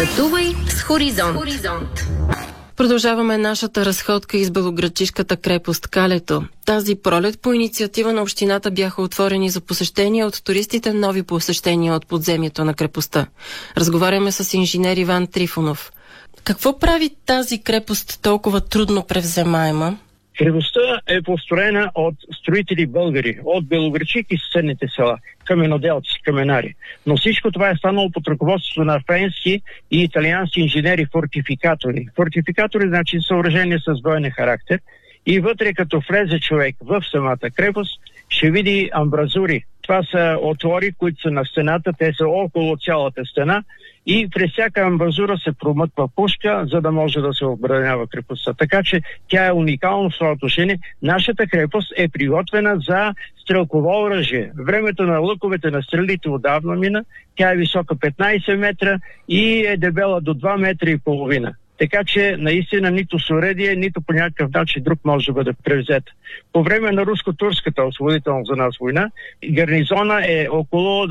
Пътувай с Хоризонт. Продължаваме нашата разходка из белоградчишката крепост Калето. Тази пролет по инициатива на общината бяха отворени за посещения от туристите нови посещения от подземието на крепостта. Разговаряме с инженер Иван Трифонов. Какво прави тази крепост толкова трудно превземаема? Крепостта е построена от строители българи, от Белоградчик и съседните села, каменоделци, каменари. Но всичко това е станало под ръководството на френски и италиански инженери-фортификатори. Фортификатори значи съоръжение с военен характер. И вътре, като влезе човек в самата крепост, ще види амбразури. Това са отвори, които са на стената, те са около цялата стена и през всяка амбразура се промъква пушка, за да може да се отбранява крепостта. Така че тя е уникална в това отношение. Нашата крепост е приготвена за стрелково оръжие. Времето на лъковете на стрелите отдавна мина. Тя е висока 15 метра и е дебела до 2 метра и половина. Така че наистина нито с оръдие, нито по някакъв начин друг може да бъде превзет. По време на руско-турската освободителна за нас война, гарнизона е около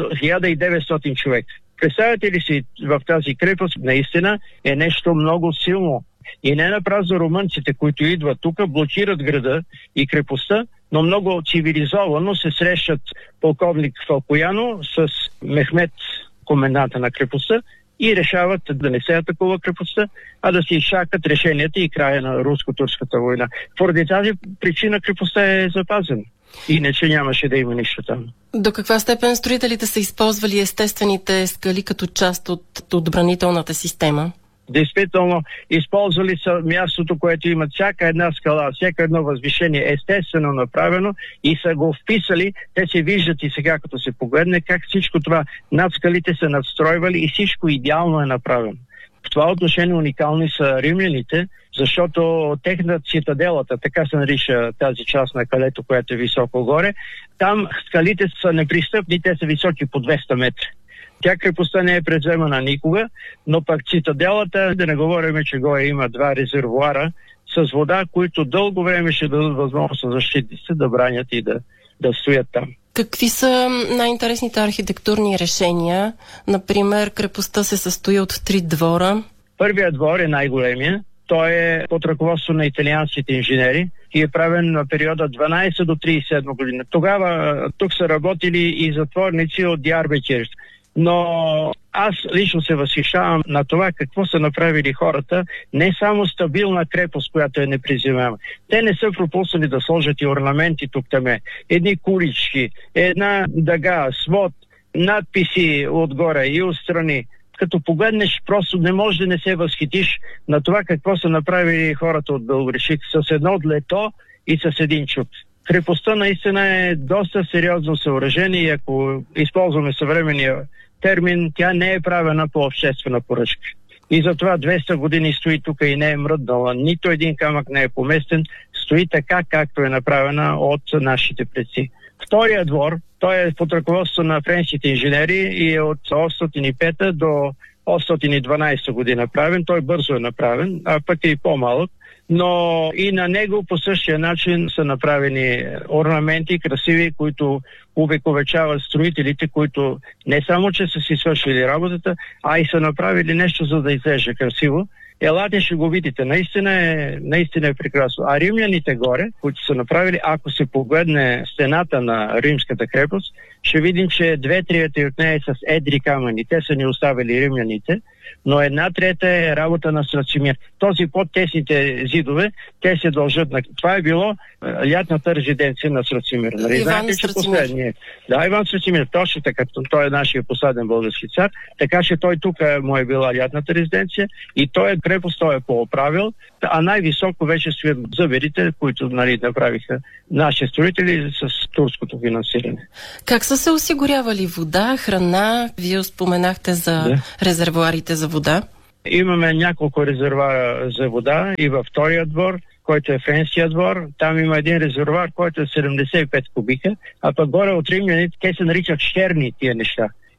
1900 човек. Представете ли си, в тази крепост наистина е нещо много силно. И не напразно румънците, които идват тук, блокират града и крепостта, но много цивилизовано се срещат полковник Фалкояно с Мехмет, коменданта на крепостта, и решават да не се атакува крепостта, а да си изчакат решенията и края на руско-турската война. Поради тази причина крепостта е запазена. Иначе нямаше да има нищо там. До каква степен строителите са използвали естествените скали като част от отбранителната система? Действително, използвали са мястото, което имат всяка една скала, всяка едно възвишение естествено направено и са го вписали. Те се виждат и сега, като се погледне, как всичко това над скалите са надстройвали и всичко идеално е направено. В това отношение уникални са римляните, защото техна цитаделата, така се нарича тази част на Калето, която е високо горе, там скалите са непристъпни, те са високи по 200 метра. Тя крепостта не е предземана никога, но пък цитаделата, да не говорим, че горе има 2 резервоара с вода, които дълго време ще дадат възможност на защитниците да бранят и да стоят там. Какви са най-интересните архитектурни решения? Например, крепостта се състои от 3 двора. Първият двор е най-големия. Той е под ръководство на италианските инженери и е правен на периода 12 до 37 година. Тогава тук са работили и затворници от Диарбекир. Но аз лично се възхищавам на това какво са направили хората. Не само стабилна крепост, която е неприземаема. Те не са пропуснали да сложат и орнаменти тук-таме. Едни кулички, една дъга, свод, надписи отгоре и отстрани. Като погледнеш, просто не можеш да не се възхитиш на това какво са направили хората от Белоградчик с едно лето и с един чук. Крепостта наистина е доста сериозно съоръжение и ако използваме съвременния термин, тя не е правена по обществена поръчка. И затова 200 години стои тук и не е мръднала. Нито един камък не е поместен. Стои така, както е направена от нашите предци. Втория двор, той е под ръководство на френските инженери и е от 805 до 812 година правен. Той бързо е направен, а пък и по-малък. Но и на него по същия начин са направени орнаменти красиви, които увековечават строителите, които не само, че са си свършили работата, а и са направили нещо, за да изглежда красиво. Елате, ще го видите. Наистина е прекрасно. А римляните горе, които са направили, ако се погледне стената на римската крепост, ще видим, че 2/3 от нея е с едри камъни. Те са ни оставили римляните, но 1/3 е работа на Страцимир. Този под-тесните зидове, те се дължат на... Това е било лятната резиденция на Страцимир. Иван Страцимир. Да, Иван Страцимир, точно така. Той е нашия последен български цар, така че той тук му е била лятната резиденция и той е крепост, той е по-оправил, а най-високо вече стоят зъберите, които направиха наши строители с турското финансиране. Как са се осигурявали вода, храна? Вие споменахте за резервоарите за вода. Имаме няколко резервуара за вода и във втория двор, който е френския двор. Там има един резервуар, който е 75 кубика, а пък горе от римляните, те се наричат щерни тия неща.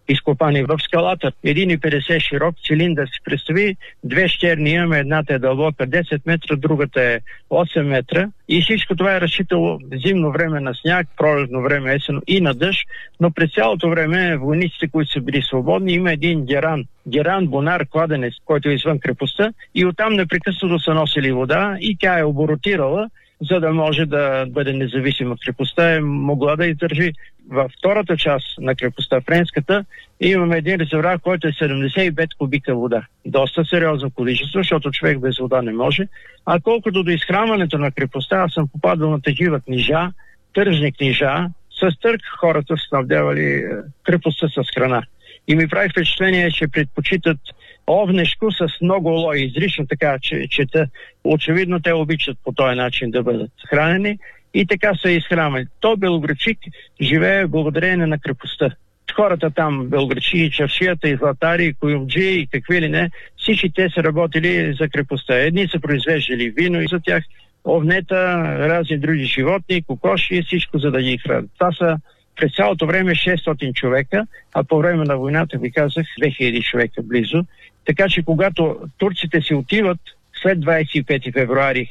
изкопани в скалата. 1,50 широк цилиндър си представи, две щерни имаме, едната е дълбока 10 метра, другата е 8 метра и всичко това е разчитало зимно време на сняг, пролетно време есено и на дъжд, но през цялото време войниците, които са били свободни, има един геран бунар, кладенец, който е извън крепостта и оттам непрекъснато са носили вода и тя е оборотирала, за да може да бъде независима. Крепостта е могла да издържи. Във втората част на крепостта, френската, имаме един резервоар, който е 75 кубика вода. Доста сериозно количество, защото човек без вода не може. А колкото до изхранването на крепостта, аз съм попадал на такива книжа, тръжни книжа, с търг хората снабдявали крепостта с храна. И ми прави впечатление, че предпочитат овнешко с много олой, изрично така, че чета. Очевидно те обичат по този начин да бъдат хранени и така са изхранвани. То белоградчик живее благодарение на крепостта. Хората там, белградчи, и чаршията, и златари, и коюмджи, и какви ли не, всички те са работили за крепостта. Едни са произвеждали вино и за тях, овнета, разни други животни, кокоши, всичко за да ги хранят. Това са през цялото време 600 човека, а по време на войната, ви казах, 2000 човека близо. Така че когато турците си отиват след 25 февруари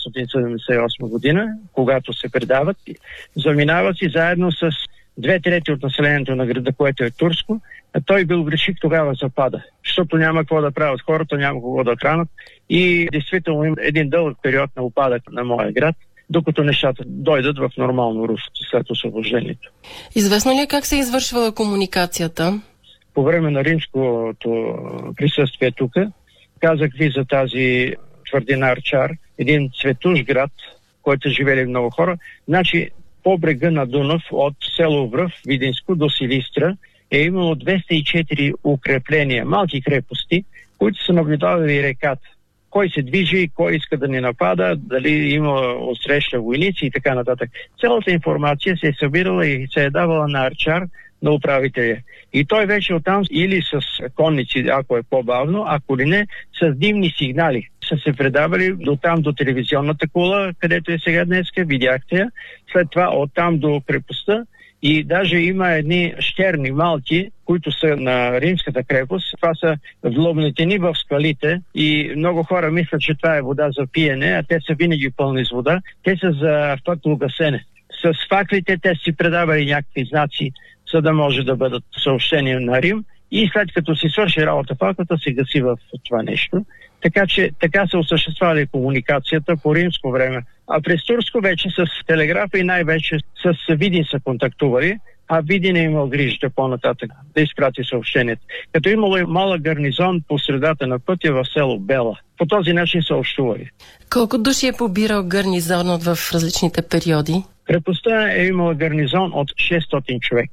1878 година, когато се предават, заминават си заедно с 2/3 от населението на града, което е турско, а той белоградчик тогава запада, защото няма какво да правят хората, няма какво да хранат и действително има един дълъг период на упадък на моя град, докато нещата дойдат в нормално русло след освобождението. Известно ли е как се извършвала комуникацията? По време на римското присъствие тук, казах ви за тази твърдина Арчар, един цветущ град, който живели много хора. Значи, по брега на Дунав, от село Връв, Видинско до Силистра, е имало 204 укрепления, малки крепости, които са наблюдавали реката. Кой се движи, кой иска да ни напада, дали има отсреща войници и така нататък. Цялата информация се е събирала и се е давала на Арчар, на управителя. И той вече оттам или с конници, ако е по-бавно, ако ли не, с димни сигнали са се предавали дотам до телевизионната кула, където е сега днеска, видяхте я, след това оттам до крепостта. И даже има едни щерни малки, които са на римската крепост. Това са влобнетени в скалите и много хора мислят, че това е вода за пиене, а те са винаги пълни с вода. Те са за факлогасене. С факлите те си предавали някакви знаци, за да може да бъдат съобщения на Рим. И след като си свърши работа факлата, се гаси в това нещо. Така че така се осъществява комуникацията по римско време. А през турско вече с телеграфа и най-вече с Видин са контактували, а Видин е имал грижите по-нататък да изпрати съобщението. Като имало и малък гарнизон по средата на пътя в село Бела. По този начин са общували. Колко души е побирал гарнизонът в различните периоди? Крепостта е имала гарнизон от 600 човека.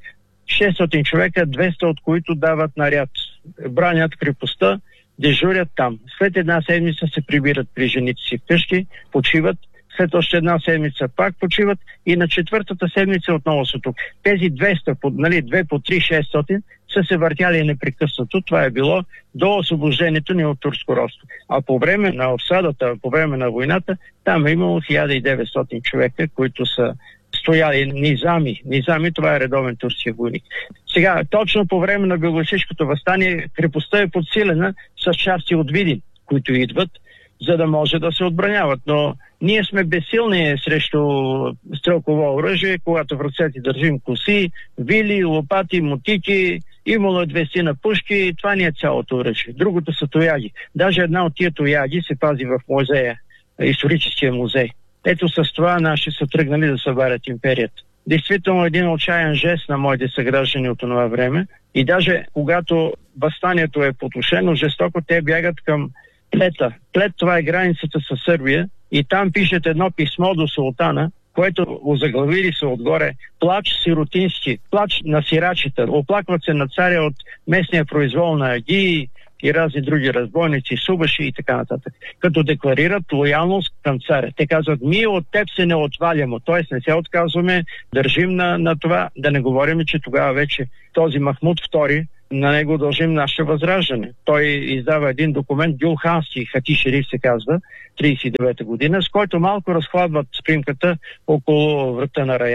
600 човека, 200 от които дават наряд. Бранят крепостта, дежурят там. След една седмица се прибират при жените си вкъщи, почиват, след още една седмица пак почиват и на четвъртата седмица отново са тук. Тези 200, 2 по 3, 600 са се въртяли непрекъснато. Това е било до освобождението ни от турско робство. А по време на обсадата, по време на войната, там е имало 1900 човека, които са стояли низами. Низами, това е редовен турски войник. Сега, точно по време на Белоградчишкото въстание, крепостта е подсилена с части от Видин, които идват, за да може да се отбраняват. Но ние сме безсилни срещу стрелково оръжие, когато в ръцете държим коси, вили, лопати, мотики, имало 200 на пушки, това не е цялото оръжие. Другото са тояги. Даже една от тия тояги се пази в музея, историческия музей. Ето с това наши са тръгнали да събарят империята. Действително един отчаян жест на моите съграждани от това време. И даже когато въстанието е потушено жестоко, те бягат към Плета. Плет, това е границата с Сърбия. И там пишат едно писмо до султана, което озаглавили се отгоре плач сиротински, плач на сирачета. Оплакват се на царя от местния произвол на агии и разни други разбойници, субаши и така нататък. Като декларират лоялност към царя. Те казват, ние от теб се не отваляме, т.е. не се отказваме, държим на това, да не говорим, че тогава вече този Махмуд II, на него дължим наше възраждане. Той издава един документ, Гюлхански, Хати Шериф се казва, 39-та година, с който малко разхладват спримката около врата на раята.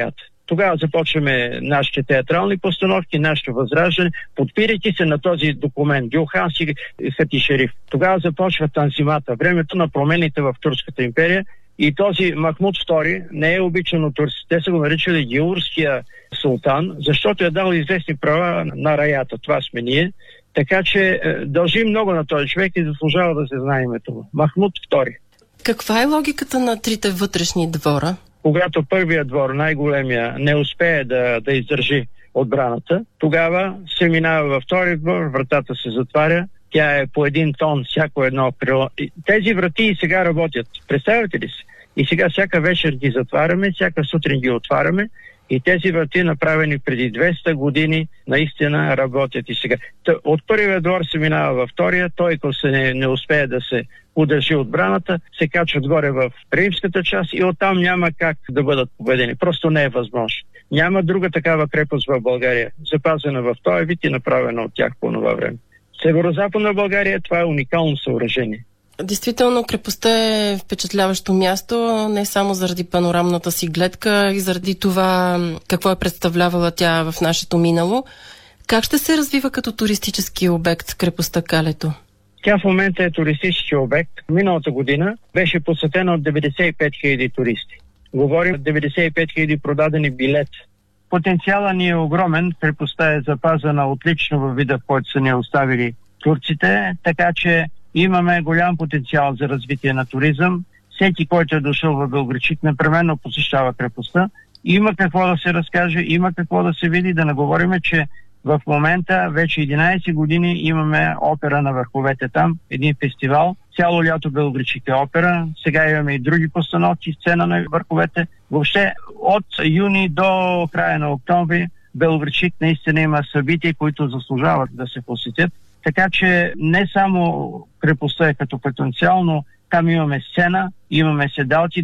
Тогава започваме нашите театрални постановки, нашето възраждане, подпирайки се на този документ, Гюлхански хати шериф. Тогава започва танзимата, времето на промените в Турската империя. И този Махмуд II не е обичан от турците. Те са го наричали Геурския султан, защото е дал известни права на раята. Това сме ние. Така че дължи много на този човек и заслужава да се знае името му. Махмуд II. Каква е логиката на трите вътрешни двора? Когато първият двор, най-големия, не успее да издържи отбраната, тогава се минава във втори двор, вратата се затваря, тя е по един тон, всяко едно крило. Тези врати и сега работят. Представяте ли се? И сега всяка вечер ги затваряме, всяка сутрин ги отваряме и тези врати, направени преди 200 години, наистина работят и сега. От първия двор се минава във втория, той ако се не успее да се удържи отбраната, се качват горе в римската част и оттам няма как да бъдат победени. Просто не е възможно. Няма друга такава крепост в България, запазена в този вид и направена от тях по това време. Северо-западна България, това е уникално съоръжение. Действително, крепостта е впечатляващо място, не само заради панорамната си гледка и заради това какво е представлявала тя в нашето минало. Как ще се развива като туристически обект крепостта Калето? Тя в момента е туристически обект. Миналата година беше посетена от 95 000 туристи. Говорим 95 000 продадени билет. Потенциалът ни е огромен. Крепостта е запазена отлично във вида, в който са ни оставили турците, така че имаме голям потенциал за развитие на туризъм. Всеки, който е дошъл в Белоградчик, непременно посещава крепостта. Има какво да се разкаже, има какво да се види, да не говорим, че в момента вече 11 години имаме опера на върховете там, един фестивал. Цяло лято Белоградчик е опера. Сега имаме и други постановки, сцена на върховете. Въобще от юни до края на октомври Белоградчик наистина има събития, които заслужават да се посетят. Така че не само крепостта е като потенциал, но там имаме сцена, имаме седалки,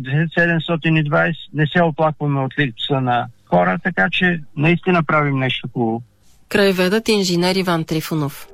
720, не се оплакваме от липса на хора, така че наистина правим нещо хубаво. Краеведът инженер Иван Трифонов.